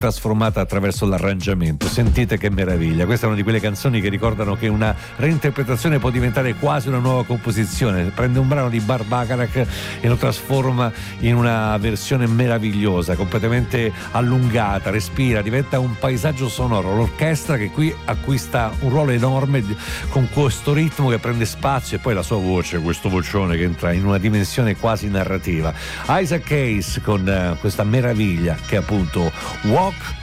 trasformata attraverso l'arrangiamento. Sentite che meraviglia, questa è una di quelle canzoni che ricordano che una reinterpretazione può diventare quasi una nuova composizione. Prende un brano di Barbacarac e lo trasforma in una versione meravigliosa, completamente allungata, respira, diventa un paesaggio sonoro. L'orchestra che qui acquista un ruolo enorme con questo ritmo che prende spazio, e poi la sua voce, questo vocione che entra in una dimensione quasi narrativa. Isaac Hayes con questa meraviglia che è appunto Walk